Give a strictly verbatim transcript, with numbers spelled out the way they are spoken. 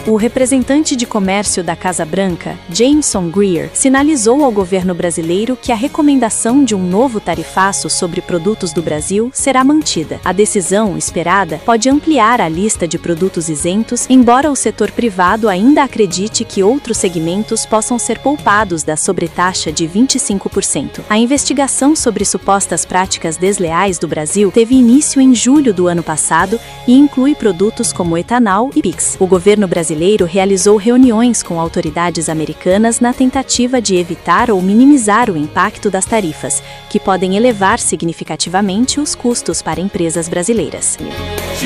O representante de comércio da Casa Branca, Jameson Greer, sinalizou ao governo brasileiro que a recomendação de um novo tarifaço sobre produtos do Brasil será mantida. A decisão, esperada, pode ampliar a lista de produtos isentos, embora o setor privado ainda acredite que outros segmentos possam ser poupados da sobretaxa de vinte e cinco por cento. A investigação sobre supostas práticas desleais do Brasil teve início em julho do ano passado e inclui produtos como etanol e Pix. O governo brasileiro realizou reuniões com autoridades americanas na tentativa de evitar ou minimizar o impacto das tarifas, que podem elevar significativamente os custos para empresas brasileiras.